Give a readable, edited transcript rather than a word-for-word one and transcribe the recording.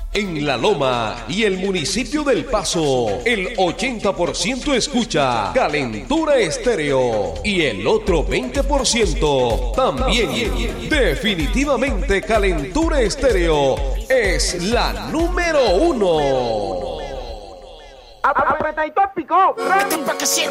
En La Loma y el municipio del Paso, el 80% escucha Calentura Estéreo y el otro 20% también. Definitivamente Calentura Estéreo es la número 1. Apretadito picó.